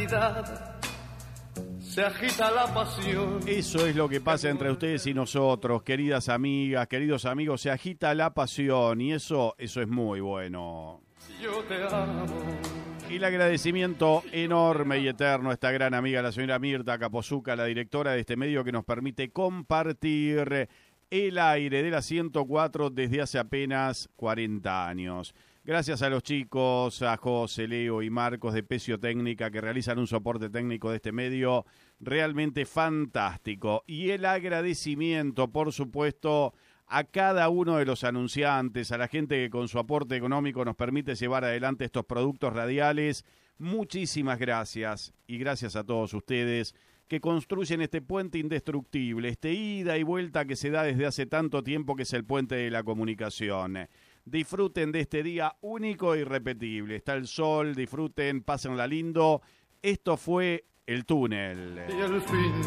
realidad se agita la pasión. Eso es lo que pasa entre ustedes y nosotros, queridas amigas, queridos amigos, se agita la pasión y eso es muy bueno. Yo te amo. Y el agradecimiento enorme y eterno a esta gran amiga, la señora Mirta Capozuca, la directora de este medio que nos permite compartir el aire de la 104 desde hace apenas 40 años. Gracias a los chicos, a José, Leo y Marcos de Pecio Técnica que realizan un soporte técnico de este medio realmente fantástico. Y el agradecimiento, por supuesto, a cada uno de los anunciantes, a la gente que con su aporte económico nos permite llevar adelante estos productos radiales. Muchísimas gracias y gracias a todos ustedes que construyen este puente indestructible, este ida y vuelta que se da desde hace tanto tiempo que es el puente de la comunicación. Disfruten de este día único e irrepetible. Está el sol, disfruten, pásenla lindo. Esto fue El Túnel. Y el fin